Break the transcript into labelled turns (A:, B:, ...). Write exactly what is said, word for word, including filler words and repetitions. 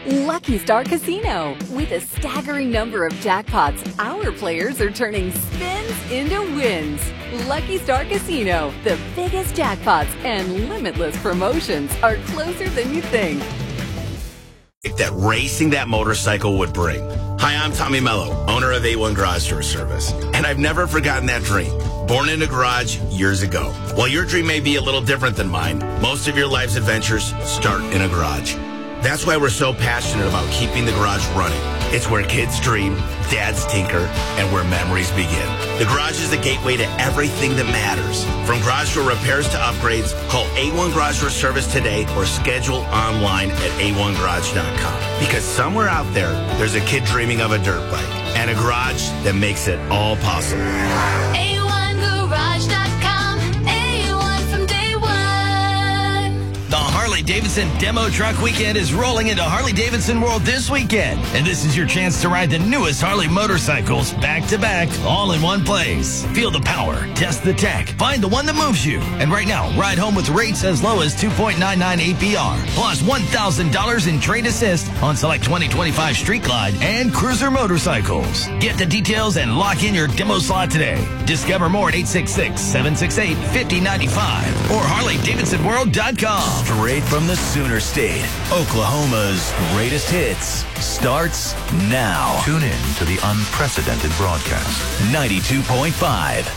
A: Lucky Star Casino. With a staggering number of jackpots, our players are turning spins into wins. Lucky Star Casino. The biggest jackpots and limitless promotions are closer than you think.
B: That racing that motorcycle would bring. Hi, I'm Tommy Mello, owner of A one Garage Door Service, and I've never forgotten that dream. Born in a garage years ago. While your dream may be a little different than mine, most of your life's adventures start in a garage. That's why we're so passionate about keeping the garage running. It's where kids dream, dads tinker, and where memories begin. The garage is the gateway to everything that matters. From garage door repairs to upgrades, call A one Garage Door Service today or schedule online at A one garage dot com. Because somewhere out there, there's a kid dreaming of a dirt bike and a garage that makes it all possible.
C: A one garage dot com, A one from day one.
D: The Harley-Davidson Demo Truck Weekend is rolling into Harley-Davidson World this weekend. And this is your chance to ride the newest Harley motorcycles back-to-back, all in one place. Feel the power, test the tech, find the one that moves you. And right now, ride home with rates as low as two point nine nine A P R, plus one thousand dollars in trade assist on select twenty twenty-five Street Glide and Cruiser motorcycles. Get the details and lock in your demo slot today. Discover more at eight six six, seven six eight, five oh nine five or Harley Davidson World dot com.
E: Straight from the Sooner State, Oklahoma's greatest hits starts now.
F: Tune in to the unprecedented broadcast.
E: ninety-two point five